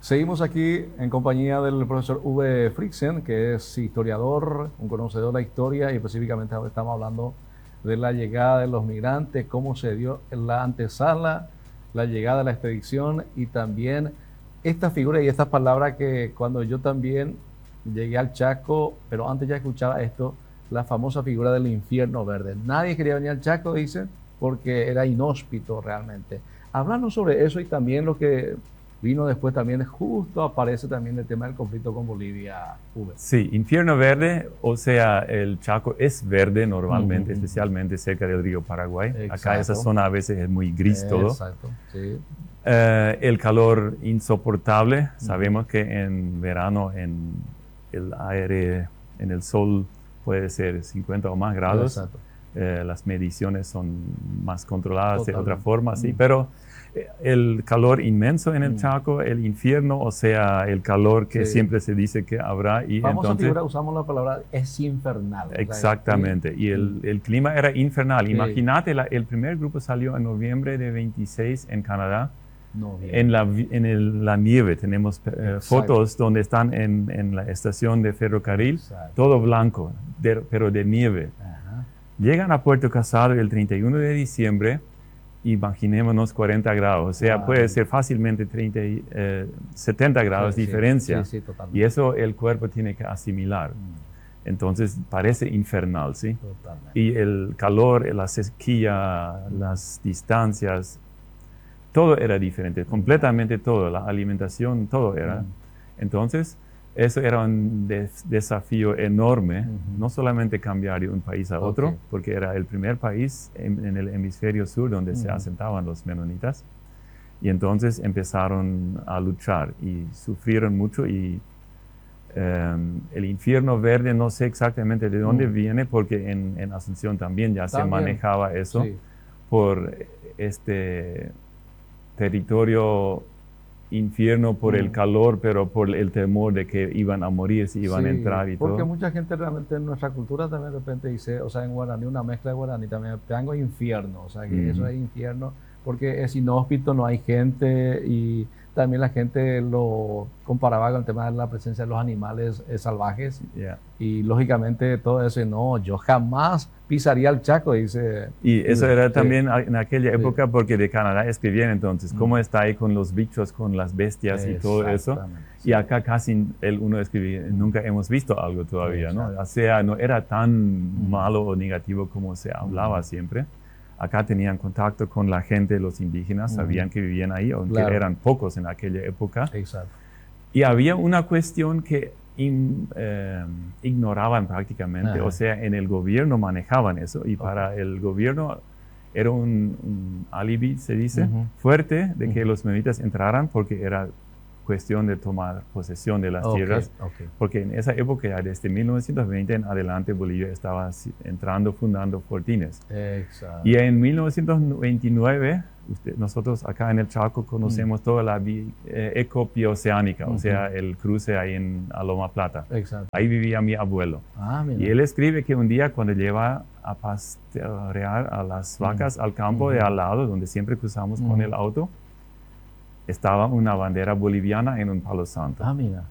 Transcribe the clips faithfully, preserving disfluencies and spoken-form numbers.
Seguimos aquí en compañía del profesor Uwe Fritzen, que es historiador, un conocedor de la historia, y específicamente estamos hablando de la llegada de los migrantes, cómo se dio la antesala, la llegada de la expedición y también esta figura y estas palabras que cuando yo también llegué al Chaco, pero antes ya escuchaba esto, la famosa figura del infierno verde. Nadie quería venir al Chaco, dice, porque era inhóspito realmente. Háblanos sobre eso y también lo que vino después también, justo aparece también el tema del conflicto con Bolivia, Uwe. Sí, infierno verde, o sea, el Chaco es verde normalmente, uh-huh. especialmente cerca del río Paraguay. Exacto. Acá esa zona a veces es muy gris todo. Exacto, sí. Uh, el calor insoportable. Uh-huh. Sabemos que en verano en el aire, en el sol puede ser cincuenta o más grados. Exacto. Uh, las mediciones son más controladas Totalmente. de otra forma, sí, uh-huh. pero el calor inmenso en el Chaco, el infierno, o sea, el calor que sí. siempre se dice que habrá. Y famosa entonces, figura, usamos la palabra, es infernal. Exactamente, y el, el clima era infernal. Sí. Imagínate, la, el primer grupo salió en noviembre de veintiséis en Canadá. En, la, en el, la nieve tenemos eh, fotos donde están en, en la estación de ferrocarril, Exacto. todo blanco, de, pero de nieve. Ajá. Llegan a Puerto Casado el treinta y uno de diciembre. Imaginémonos cuarenta grados, o sea, wow. puede ser fácilmente treinta, eh, setenta grados de sí, diferencia. Sí, sí, y eso el cuerpo tiene que asimilar. Mm. Entonces parece infernal, ¿sí? Totalmente. Y el calor, la sequía, mm. las distancias, todo era diferente, completamente todo, la alimentación, todo era. Mm. Entonces, eso era un des- desafío enorme, uh-huh. no solamente cambiar de un país a otro, okay. porque era el primer país en, en el hemisferio sur donde uh-huh. se asentaban los menonitas, y entonces empezaron a luchar y sufrieron mucho, y um, el infierno verde no sé exactamente de dónde uh-huh. viene, porque en, en Asunción también ya también. se manejaba eso sí. por este territorio infierno por mm. el calor, pero por el temor de que iban a morir si iban sí, a entrar y porque todo. Porque mucha gente realmente en nuestra cultura también de repente dice, o sea, en guaraní, una mezcla de guaraní también, tengo infierno, o sea, que mm-hmm. eso es infierno, porque es inhóspito, no hay gente, y también la gente lo comparaba con el tema de la presencia de los animales eh, salvajes, yeah. y lógicamente todo eso, no, yo jamás pisaría el Chaco, dice. Y eso era sí. también en aquella época, sí. porque de Canadá escribían entonces, ¿cómo mm. está ahí con los bichos, con las bestias y todo eso? Sí. Y acá casi el uno escribía, mm. nunca hemos visto algo todavía, ¿no? O sea, no era tan mm. malo o negativo como se hablaba mm. siempre. Acá tenían contacto con la gente, los indígenas, mm. sabían que vivían ahí, aunque claro. eran pocos en aquella época. Exacto. Y había una cuestión que in, eh, ignoraban prácticamente, Ajá. o sea, en el gobierno manejaban eso, y okay. para el gobierno era un, un alibi, se dice, uh-huh. fuerte de uh-huh. que los menonitas entraran, porque era cuestión de tomar posesión de las okay. tierras, okay. porque en esa época, desde mil novecientos veinte en adelante, Bolivia estaba entrando, fundando fortines. Exacto. Y en mil novecientos veintinueve, usted, nosotros acá en el Chaco conocemos mm. toda la bi, eh, ecopioceánica, uh-huh. o sea, el cruce ahí en Loma Plata. Exacto. Ahí vivía mi abuelo. Ah, y él escribe que un día cuando lleva a pastorear a las vacas mm. al campo uh-huh. de al lado, donde siempre cruzamos uh-huh. con el auto, estaba una bandera boliviana en un palo santo. Ah, mira.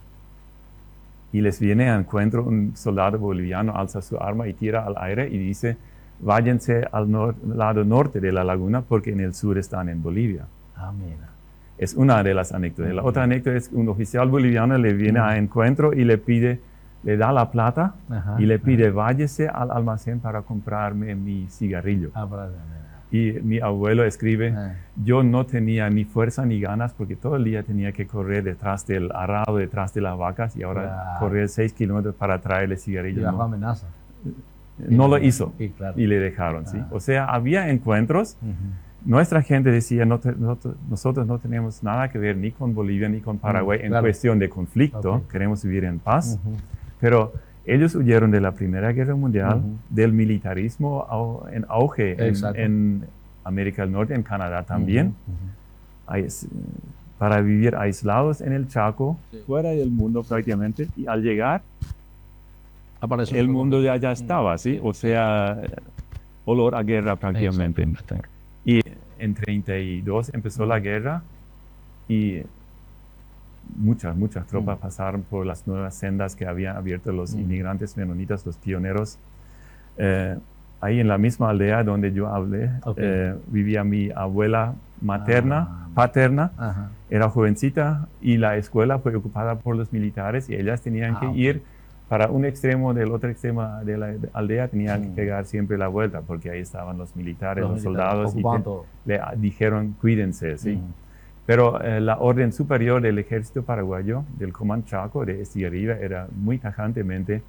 Y les viene a encuentro un soldado boliviano, alza su arma y tira al aire y dice, váyanse al nor- lado norte de la laguna porque en el sur están en Bolivia. Ah, mira. Es una de las anécdotas. La otra anécdota es un oficial boliviano le viene uh-huh. a encuentro y le pide, le da la plata uh-huh. y le pide, uh-huh. váyase al almacén para comprarme mi cigarrillo. Ah, para Y mi abuelo escribe, eh. yo no tenía ni fuerza ni ganas porque todo el día tenía que correr detrás del arado, detrás de las vacas, y ahora claro. correr seis kilómetros para traerle cigarrillos. Y bajo no, amenaza. No y lo hizo y, claro. y le dejaron. Ah. ¿sí? O sea, había encuentros. Uh-huh. Nuestra gente decía, no te, no, nosotros no tenemos nada que ver ni con Bolivia ni con Paraguay uh-huh. en claro. cuestión de conflicto, okay. queremos vivir en paz, uh-huh. pero ellos huyeron de la Primera Guerra Mundial, uh-huh. del militarismo au, en auge en, en América del Norte, en Canadá también, uh-huh. Hay, para vivir aislados en el Chaco, sí. fuera del mundo prácticamente, y al llegar, Apareció el mundo ya, ya estaba, ¿sí? sí. O sea, olor a guerra prácticamente. Exacto. Y en treinta y dos empezó uh-huh. la guerra, y muchas, muchas tropas Mm. pasaron por las nuevas sendas que habían abierto los Mm. inmigrantes menonitas, los pioneros. Eh, ahí en la misma aldea donde yo hablé, Ok. eh, vivía mi abuela materna, Ah. paterna, Ajá. era jovencita y la escuela fue ocupada por los militares y ellas tenían Ah, que ok. ir para un extremo del otro extremo de la aldea, tenían que Mm. pegar siempre la vuelta porque ahí estaban los militares, los, Los militares soldados y ocupaban te- todo. le dijeron cuídense, ¿sí? Mm. Pero eh, la orden superior del ejército paraguayo, del Comando Chaco, de Estigarribia, era muy tajantemente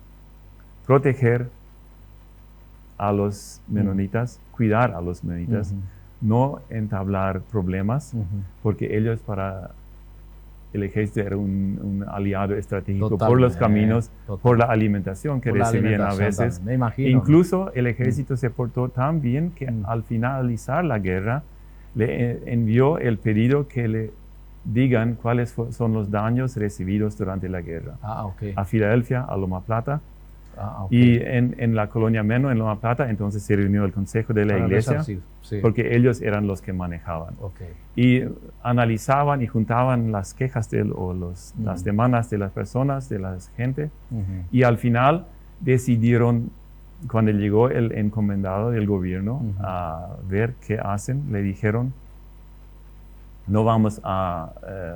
proteger a los menonitas, cuidar a los menonitas, Ujú. no entablar problemas, Ujú. porque ellos para el ejército era un, un aliado estratégico por Totalmente, los caminos, total. por la alimentación que Por la recibían a alimentación veces. también, me imagino, Incluso el ejército se portó tan bien que Mm. al finalizar la guerra le eh, envió el pedido que le digan cuáles fu- son los daños recibidos durante la guerra. Ah, ok. A Filadelfia, a Loma Plata, Ah, ok. y en, en la colonia Meno, en Loma Plata, entonces se reunió el consejo de la Para iglesia, resarcir, sí. porque ellos eran los que manejaban. Ok. Y analizaban y juntaban las quejas de, o los, Mm. las demandas de las personas, de la gente, Ujú. y al final decidieron, cuando llegó el encomendado del gobierno Ujú. a ver qué hacen, le dijeron, no vamos a eh,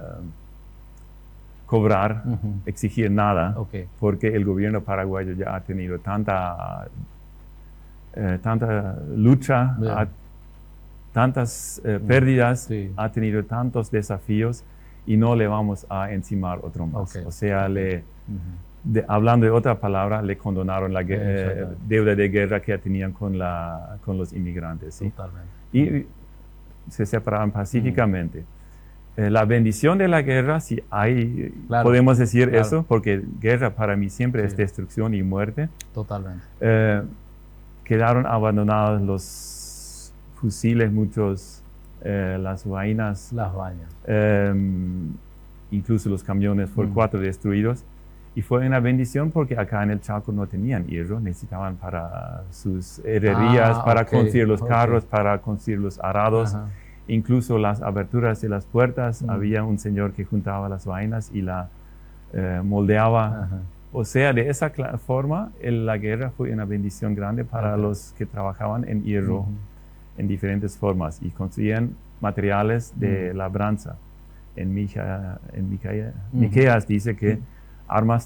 cobrar, Ujú. exigir nada, Ok. porque el gobierno paraguayo ya ha tenido tanta, eh, tanta lucha, Bien. ha- tantas eh, Mm. pérdidas, Sí. ha tenido tantos desafíos y no le vamos a encimar otro más. Ok. O sea, le, Ujú. de- hablando de otra palabra, le condonaron la gue- eh, Exactamente. deuda de guerra que tenían con, la, con los inmigrantes. ¿sí? Totalmente. Y se separaron pacíficamente. Eh, la bendición de la guerra, si hay, Claro, podemos decir claro. eso, porque guerra para mí siempre Sí. es destrucción y muerte. Totalmente. Eh, quedaron abandonados los fusiles, muchos, eh, las vainas, Las bañas. eh, incluso los camiones fueron Mm. cuatro destruidos. Y fue una bendición porque acá en el Chaco no tenían hierro, necesitaban para sus herrerías, Ah, para ok, construir los ok. carros, para construir los arados. Ajá. Incluso las aberturas de las puertas, Mm. había un señor que juntaba las vainas y la eh, moldeaba. Ajá. O sea, de esa cla- forma, el- la guerra fue una bendición grande para Ok. los que trabajaban en hierro Ujú. en diferentes formas y construían materiales de Mm. labranza. En, Mica, en Micaea- Ujú. Miqueas dice que Ujú. armas,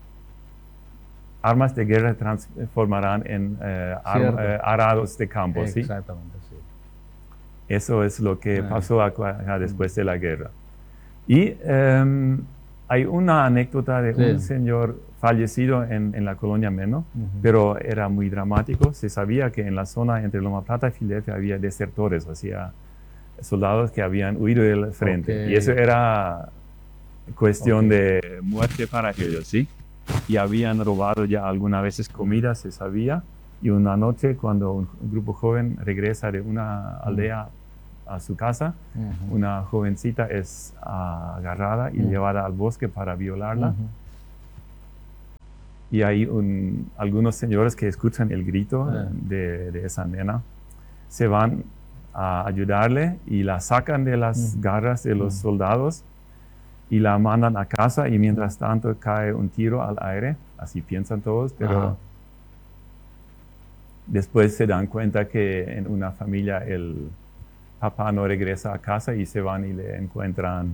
armas de guerra transformarán en eh, ar- Cierto. eh, arados de campo. ¿sí? Exactamente, sí. Eso es lo que Ah. pasó acá, acá después de la guerra. Y em, hay una anécdota de Sí. un señor fallecido en, en la colonia Meno, Ujú. pero era muy dramático. Se sabía que en la zona entre Loma Plata y Filadelfia había desertores, o sea, soldados que habían huido del frente. Ok. Y eso era cuestión Ok. de muerte para ellos, ¿sí? Y habían robado ya algunas veces comida, se sabía. Y una noche, cuando un grupo joven regresa de una aldea a su casa, Ujú. una jovencita es ah, agarrada y Mm. llevada al bosque para violarla. Ujú. Y hay un- algunos señores que escuchan el grito Ah. de, de esa nena, se van a ayudarle y la sacan de las Mm. garras de los Mm. soldados y la mandan a casa y mientras tanto cae un tiro al aire, así piensan todos, pero Ajá. después se dan cuenta que en una familia el papá no regresa a casa y se van y le encuentran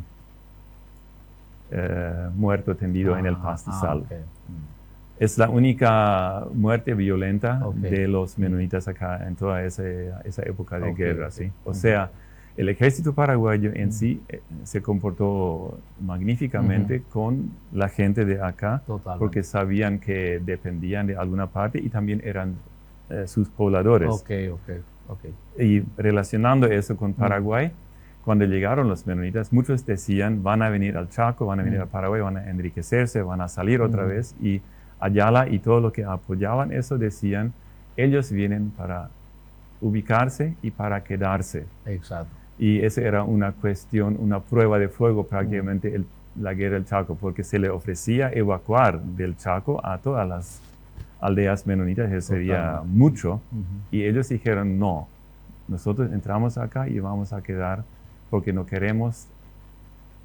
eh, muerto tendido en el Ah, pastizal. ah, ok. Mm. Es la única muerte violenta Ok. de los menonitas acá en toda ese- esa época de Ok, guerra. ok. ¿sí? O Ujú. sea, el ejército paraguayo en Ujú. sí eh, se comportó magníficamente con la gente de acá, Totalmente. porque sabían que dependían de alguna parte y también eran eh, sus pobladores. Ok, ok, ok. Y relacionando eso con Paraguay, cuando llegaron los menonitas, muchos decían, van a venir al Chaco, van a venir Mm. a Paraguay, van a enriquecerse, van a salir otra Mm. vez. Y Ayala y todo lo que apoyaban eso decían, ellos vienen para ubicarse y para quedarse. Exacto. Y esa era una cuestión, una prueba de fuego prácticamente el- la guerra del Chaco, porque se le ofrecía evacuar del Chaco a todas las aldeas menonitas, eso sería Totalmente. mucho. Ujú. Y ellos dijeron, no, nosotros entramos acá y vamos a quedar porque no queremos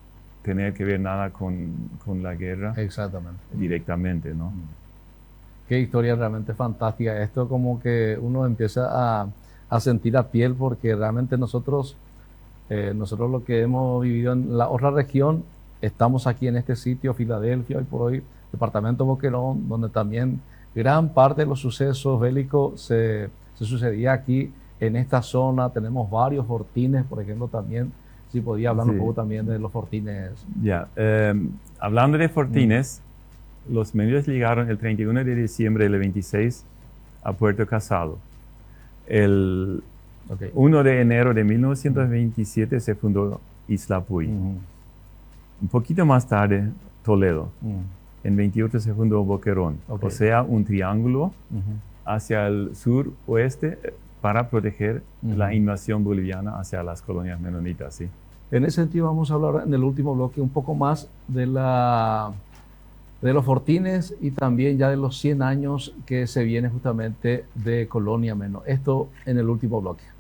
tener que ver nada con, con la guerra. Exactamente. Directamente, ¿no? Qué historia realmente fantástica. Esto como que uno empieza a, a sentir a piel porque realmente nosotros, eh, nosotros lo que hemos vivido en la otra región, estamos aquí en este sitio, Filadelfia, hoy por hoy, departamento Boquerón, donde también gran parte de los sucesos bélicos se, se sucedía aquí en esta zona. Tenemos varios fortines, por ejemplo, también, si podía hablar sí. un poco también de los fortines. Ya, yeah. um, hablando de fortines, mm. los medios llegaron el treinta y uno de diciembre del veintiséis a Puerto Casado. El okay. primero de enero de mil novecientos veintisiete mm. se fundó Isla Puy. Mm. Un poquito más tarde, Toledo. Mm. En veintiocho se fundó Boquerón. Okay. O sea, un triángulo mm-hmm. hacia el sur-oeste para proteger mm-hmm. la invasión boliviana hacia las colonias menonitas. ¿Sí? En ese sentido vamos a hablar en el último bloque un poco más de, la, de los fortines y también ya de los cien años que se viene justamente de Colonia Meno. Esto en el último bloque.